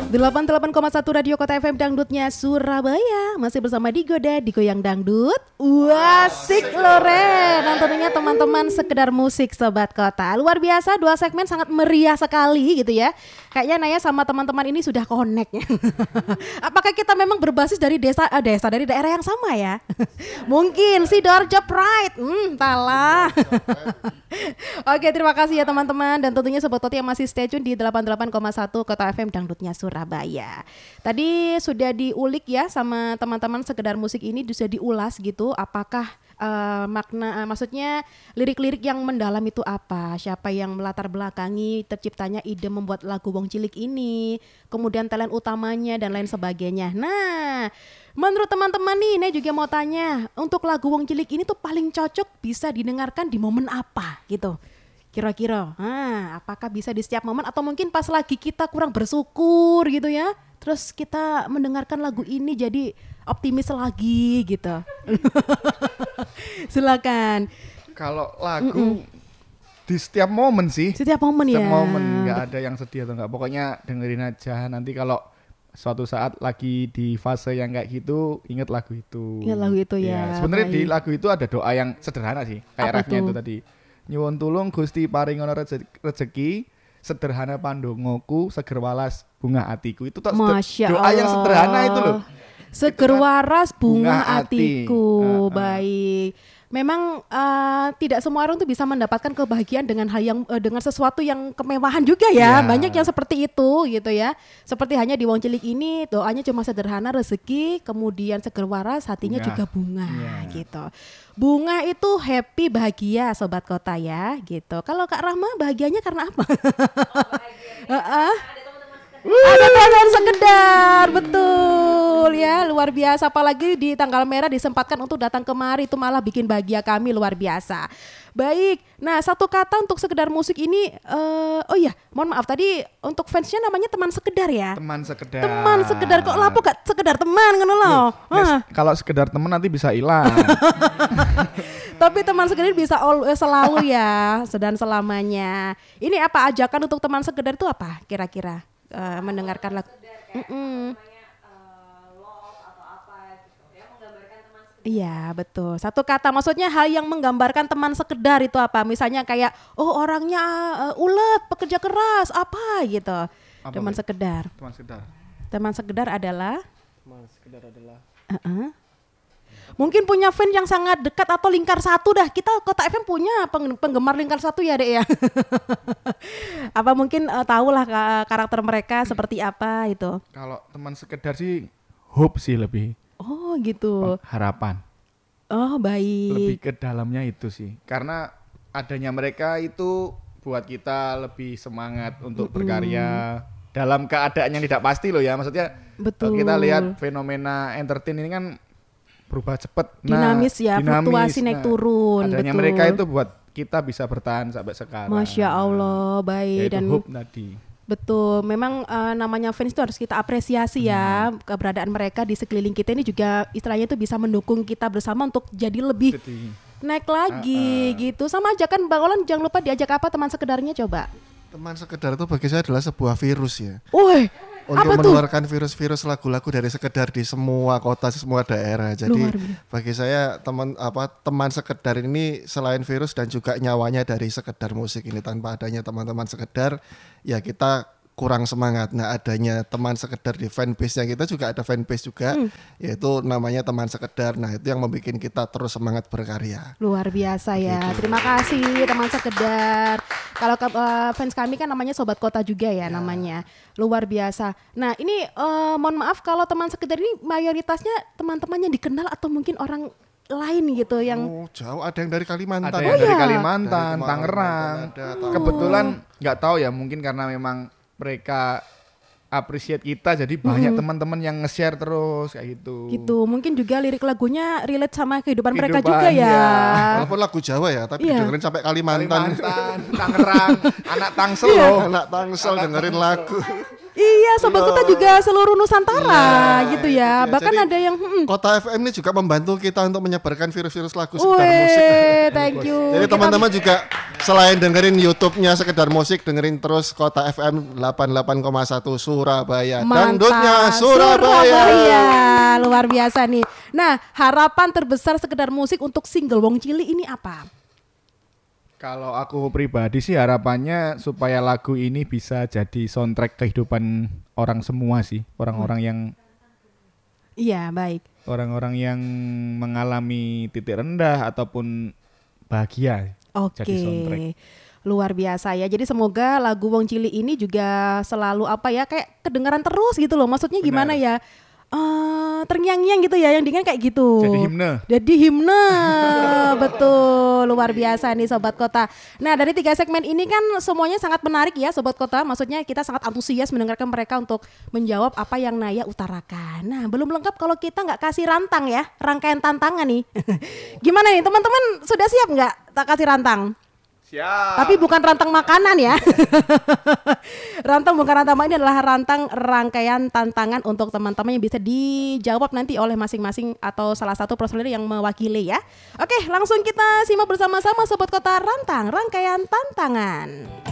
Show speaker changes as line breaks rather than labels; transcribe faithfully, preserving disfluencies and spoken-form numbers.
delapan puluh delapan koma satu Radio Kota F M Dangdutnya Surabaya. Masih bersama Digoda, Digo yang Dangdut. Wasik Loren. Dan tentunya teman-teman sekedar musik Sobat Kota. Luar biasa, dua segmen sangat meriah sekali gitu ya. Kayaknya Naya sama teman-teman ini sudah connect ya. Apakah kita memang berbasis dari desa eh, desa dari daerah yang sama ya? Mungkin Sidoarjo Pride. Hmm, entahlah. Oke, terima kasih ya teman-teman. Dan tentunya Sobat Kota yang masih stay tune di delapan puluh delapan koma satu Kota F M Dangdutnya Surabaya. Tadi sudah diulik ya sama teman-teman sekedar musik ini, sudah diulas gitu. Apakah uh, makna, uh, maksudnya lirik-lirik yang mendalam itu apa? Siapa yang melatar belakangi terciptanya ide membuat lagu Wong Cilik ini? Kemudian talent utamanya dan lain sebagainya. Nah, menurut teman-teman nih, Nek juga mau tanya, untuk lagu Wong Cilik ini tuh paling cocok bisa didengarkan di momen apa gitu? Kira-kira, nah, apakah bisa di setiap momen atau mungkin pas lagi kita kurang bersyukur gitu ya? Terus kita mendengarkan lagu ini jadi optimis lagi gitu. Silakan.
Kalau lagu Mm-mm. di setiap momen sih.
Setiap momen
setiap
ya.
Setiap momen, nggak ada yang sedih atau nggak. Pokoknya dengerin aja. Nanti kalau suatu saat lagi di fase yang kayak gitu, inget lagu itu.
Ingat lagu itu ya.
ya Sebenarnya di lagu itu ada doa yang sederhana sih, kayak refnya itu tadi. Nyuwun tulung Gusti paringono rezeki, sederhana pandongoku, seger walas bunga atiku. Itu doa Allah. Yang sederhana itu loh.
Seger waras bunga, bunga atiku. Uh, uh. Baik. Memang uh, tidak semua orang tuh bisa mendapatkan kebahagiaan dengan hal yang uh, dengan sesuatu yang kemewahan juga ya. Yeah. Banyak yang seperti itu gitu ya. Seperti hanya di Wong Cilik ini doanya cuma sederhana, rezeki, kemudian seger waras, hatinya bunga. Juga bunga yeah. gitu. Bunga itu happy, bahagia Sobat Kota ya gitu. Kalau Kak Rahma bahagianya karena apa? Oh, bahagia. uh-uh. Ada teman sekedar, betul ya, luar biasa. Apalagi di tanggal merah disempatkan untuk datang kemari, itu malah bikin bahagia kami luar biasa. Baik, nah satu kata untuk sekedar musik ini, uh, oh iya, mohon maaf tadi untuk fansnya namanya teman sekedar ya.
Teman sekedar.
Teman sekedar, kok lapo gak sekedar teman kan lo?
Yes, kalau sekedar teman nanti bisa hilang.
Tapi teman sekedar bisa all, selalu ya, dan selamanya. Ini apa ajakan untuk teman sekedar itu apa kira-kira? Uh, mendengarkan lagu iya betul, satu kata maksudnya hal yang menggambarkan teman sekedar itu apa, misalnya kayak oh orangnya uh, ulet, pekerja keras apa gitu. Apa teman be? sekedar teman sekedar teman sekedar adalah teman sekedar adalah uh-uh. Mungkin punya fans yang sangat dekat atau lingkar satu dah. Kita Kota F M punya penggemar lingkar satu ya Dek ya. Apa mungkin uh, tahulah karakter mereka seperti apa itu.
Kalau teman sekedar sih hope sih lebih.
Oh gitu.
Harapan.
Oh baik.
Lebih ke dalamnya itu sih. Karena adanya mereka itu buat kita lebih semangat untuk mm-hmm. berkarya. Dalam keadaan yang tidak pasti loh ya. Maksudnya betul. Kita lihat fenomena entertain ini kan berubah cepat,
dinamis nah, ya, dinamis, fluktuasi naik nah, turun.
Adanya betul. Mereka itu buat kita bisa bertahan sampai sekarang.
Masya Allah, baik.
Yaitu
dan
hope tadi.
Betul, memang uh, namanya fans itu harus kita apresiasi hmm. ya, keberadaan mereka di sekeliling kita ini juga istilahnya itu bisa mendukung kita bersama untuk jadi lebih jadi. naik lagi uh, uh. gitu. Sama aja kan Bang Olan, jangan lupa diajak apa teman sekedarnya coba.
Teman sekedar itu bagi saya adalah sebuah virus ya.
Woi.
Untuk menularkan virus-virus lagu-lagu dari sekedar di semua kota, semua daerah. Jadi bagi saya teman apa teman sekedar ini selain virus dan juga nyawanya dari sekedar musik ini. Tanpa adanya teman-teman sekedar ya kita kurang semangat. Nah adanya teman sekedar di fanbase-nya kita juga ada fanbase juga hmm. yaitu namanya teman sekedar. Nah itu yang membuat kita terus semangat berkarya.
Luar biasa ya. Begitu. Terima kasih teman sekedar. Kalau uh, fans kami kan namanya Sobat Kota juga ya, ya. namanya. Luar biasa. Nah ini uh, mohon maaf kalau teman sekedar ini mayoritasnya teman-teman yang dikenal atau mungkin orang lain gitu yang
oh, jauh, ada yang dari Kalimantan.
Ada yang oh, dari ya? Kalimantan, dari Tangerang. Oh. Kebetulan nggak tahu ya, mungkin karena memang mereka appreciate kita jadi banyak hmm. teman-teman yang nge-share terus kayak gitu.
Gitu, mungkin juga lirik lagunya relate sama kehidupan, kehidupan mereka juga ya. ya.
Walaupun lagu Jawa ya, tapi yeah. dengerin sampai Kalimantan.
Kalimantan, Tangerang, anak Tangsel
yeah.
loh.
Anak Tangsel anak dengerin Tangsel. lagu.
Iya, Sobat Kota juga seluruh Nusantara
iya,
gitu ya.
iya.
Bahkan
Jadi,
ada yang hmm.
Kota F M ini juga membantu kita untuk menyebarkan virus-virus lagu sekedar
Wee,
musik.
thank you.
Jadi
Kita-
teman-teman juga selain dengerin YouTube-nya sekedar musik, dengerin terus Kota F M delapan puluh delapan koma satu Surabaya.
Mantap.
Dangdutnya Surabaya.
Surabaya. Luar biasa nih. Nah, harapan terbesar sekedar musik untuk single Wong Cili ini apa?
Kalau aku pribadi sih harapannya supaya lagu ini bisa jadi soundtrack kehidupan orang semua sih, orang-orang yang
Iya, baik.
orang-orang yang mengalami titik rendah ataupun bahagia.
Oke.
Jadi soundtrack.
Luar biasa ya. Jadi semoga lagu Wong Cili ini juga selalu apa ya kayak kedengaran terus gitu loh. Maksudnya gimana
Benar.
ya? Eh, terngiang-ngiang gitu ya, yang dingin kayak gitu.
Jadi himne.
Jadi himne. Betul, luar biasa nih Sobat Kota. Nah, dari tiga segmen ini kan semuanya sangat menarik ya Sobat Kota. Maksudnya kita sangat antusias mendengarkan mereka untuk menjawab apa yang Naya utarakan. Nah, belum lengkap kalau kita nggak kasih rantang ya, rangkaian tantangan nih. Gimana nih teman-teman, sudah siap nggak tak kasih rantang?
Siap.
Tapi bukan rantang makanan ya. Rantang bukan rantang makanan, ini adalah rantang rangkaian tantangan untuk teman-teman yang bisa dijawab nanti oleh masing-masing atau salah satu personil yang mewakili ya. Oke, langsung kita simak bersama-sama Sobat Kota, rantang rangkaian tantangan.